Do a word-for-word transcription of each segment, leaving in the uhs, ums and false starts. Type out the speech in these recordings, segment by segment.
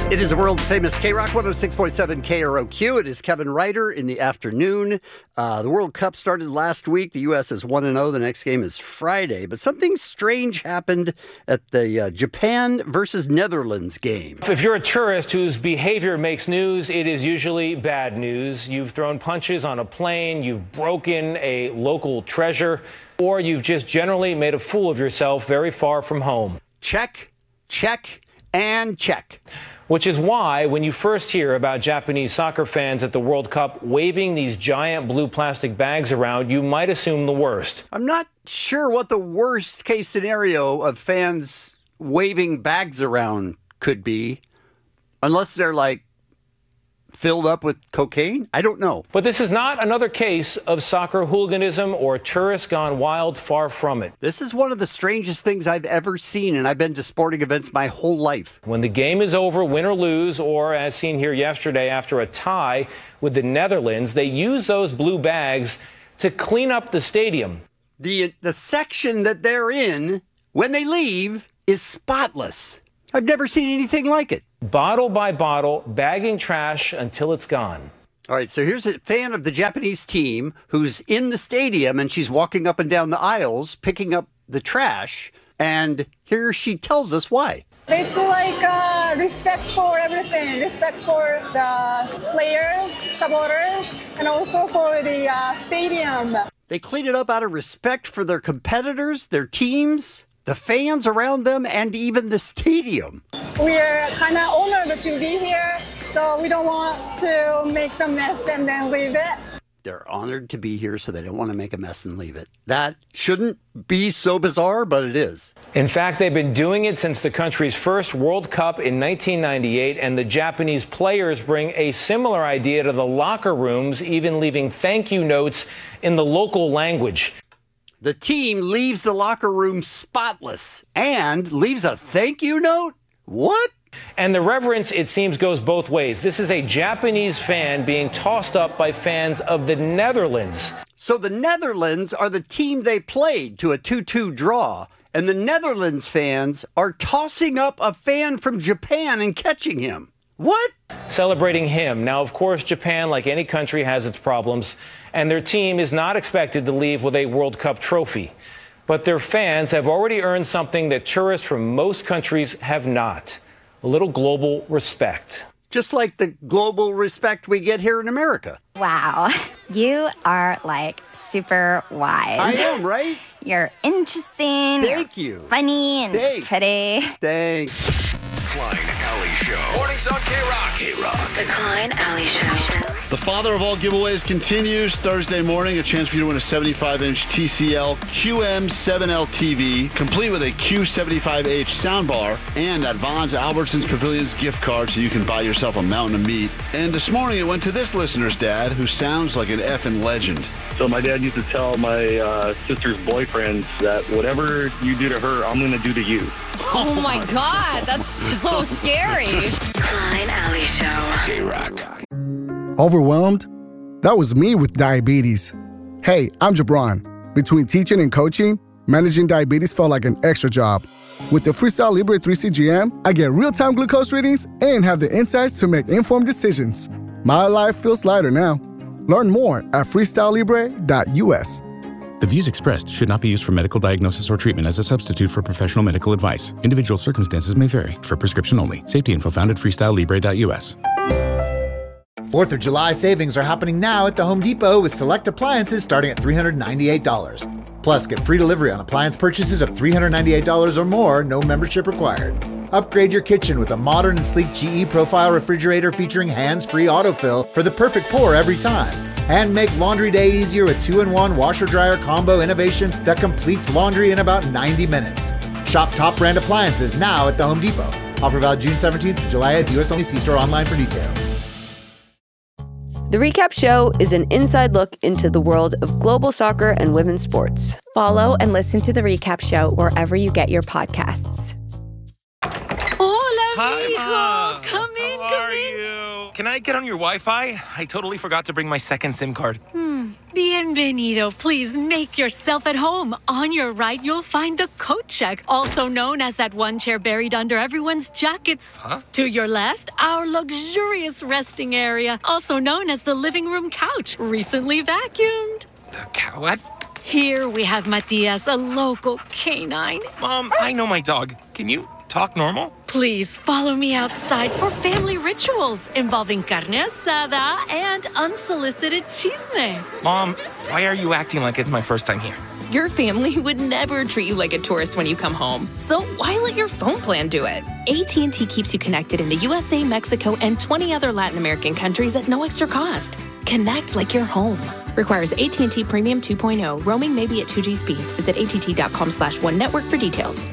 It is a world-famous K-Rock one oh six point seven K R O Q. It is Kevin Ryder in the afternoon. Uh, the World Cup started last week. The U S is one and oh. The next game is Friday. But something strange happened at the uh, Japan versus Netherlands game. If you're a tourist whose behavior makes news, it is usually bad news. You've thrown punches on a plane, you've broken a local treasure, or you've just generally made a fool of yourself very far from home. Check, check, and check. Which is why when you first hear about Japanese soccer fans at the World Cup waving these giant blue plastic bags around, you might assume the worst. I'm not sure what the worst case scenario of fans waving bags around could be, unless they're like filled up with cocaine? I don't know. But this is not another case of soccer hooliganism or tourists gone wild, far from it. This is one of the strangest things I've ever seen, and I've been to sporting events my whole life. When the game is over, win or lose, or as seen here yesterday after a tie with the Netherlands, they use those blue bags to clean up the stadium. The, the section that they're in when they leave is spotless. I've never seen anything like it. Bottle by bottle, bagging trash until it's gone. All right, so here's a fan of the Japanese team who's in the stadium, and she's walking up and down the aisles picking up the trash, and here she tells us why. It's like uh, respect for everything, respect for the players, supporters, and also for the uh, stadium. They clean it up out of respect for their competitors, their teams, the fans around them, and even the stadium. We're kind of honored to be here, so we don't want to make the mess and then leave it. They're honored to be here, so they don't want to make a mess and leave it. That shouldn't be so bizarre, but it is. In fact, they've been doing it since the country's first World Cup in nineteen ninety-eight, and the Japanese players bring a similar idea to the locker rooms, even leaving thank you notes in the local language. The team leaves the locker room spotless and leaves a thank you note? What? And the reverence, it seems, goes both ways. This is a Japanese fan being tossed up by fans of the Netherlands. So the Netherlands are the team they played to a two two draw, and the Netherlands fans are tossing up a fan from Japan and catching him. What? Celebrating him. Now, of course, Japan, like any country, has its problems, and their team is not expected to leave with a World Cup trophy. But their fans have already earned something that tourists from most countries have not. A little global respect. Just like the global respect we get here in America. Wow. You are like super wise. I am, right? You're interesting. Thank you're you. Funny and Thanks. pretty. Thanks. Klein Alley Show. Mornings on K-Rock. K-Rock. The Klein Alley Show. The father of all giveaways continues Thursday morning. A chance for you to win a seventy-five inch T C L Q M seven L T V, complete with a Q seventy-five H soundbar and that Vons Albertsons Pavilions gift card so you can buy yourself a mountain of meat. And this morning it went to this listener's dad, who sounds like an effing legend. So my dad used to tell my uh, sister's boyfriends that whatever you do to her, I'm going to do to you. Oh, my God. That's so scary. Klein Alley Show. K-Rock. Overwhelmed? That was me with diabetes. Hey, I'm Jabron. Between teaching and coaching, managing diabetes felt like an extra job. With the Freestyle Libre three C G M, I get real-time glucose readings and have the insights to make informed decisions. My life feels lighter now. Learn more at freestyle libre dot U S. The views expressed should not be used for medical diagnosis or treatment as a substitute for professional medical advice. Individual circumstances may vary. For prescription only. Safety info found at freestyle libre dot U S. fourth of July savings are happening now at the Home Depot with select appliances starting at three hundred ninety-eight dollars. Plus, get free delivery on appliance purchases of three hundred ninety-eight dollars or more, no membership required. Upgrade your kitchen with a modern and sleek G E Profile refrigerator featuring hands-free autofill for the perfect pour every time. And make laundry day easier with two in one washer-dryer combo innovation that completes laundry in about ninety minutes. Shop top brand appliances now at the Home Depot. Offer valid June seventeenth to July eighth. U S only. See store online for details. The Recap Show is an inside look into the world of global soccer and women's sports. Follow and listen to The Recap Show wherever you get your podcasts. Hola, Hi, mijo. Mom. Come in, How come are in. you? Can I get on your Wi-Fi? I totally forgot to bring my second SIM card. Hmm. Bienvenido. Please make yourself at home. On your right, you'll find the coat check, also known as that one chair buried under everyone's jackets. Huh? To your left, our luxurious resting area, also known as the living room couch, recently vacuumed. The cow what? Here we have Matias, a local canine. Mom, I know my dog. Can you talk normal? Please follow me outside for family rituals involving carne asada and unsolicited chisme. Mom, why are you acting like it's my first time here? Your family would never treat you like a tourist when you come home. So why let your phone plan do it? A T and T keeps you connected in the U S A, Mexico, and twenty other Latin American countries at no extra cost. Connect like you're home. Requires A T and T Premium two point oh. Roaming may be at two G speeds. Visit att.com slash one network for details.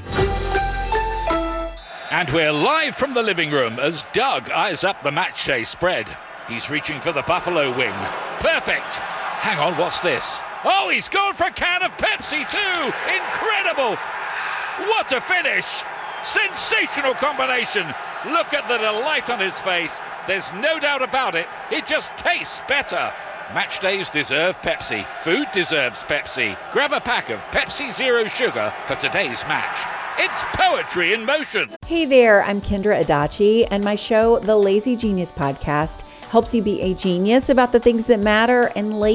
And we're live from the living room as Doug eyes up the match day spread. He's reaching for the buffalo wing. Perfect! Hang on, what's this? Oh, he's gone for a can of Pepsi too! Incredible! What a finish! Sensational combination! Look at the delight on his face. There's no doubt about it. It just tastes better. Match days deserve Pepsi. Food deserves Pepsi. Grab a pack of Pepsi Zero Sugar for today's match. It's poetry in motion. Hey there, I'm Kendra Adachi, and my show, The Lazy Genius Podcast, helps you be a genius about the things that matter and lazy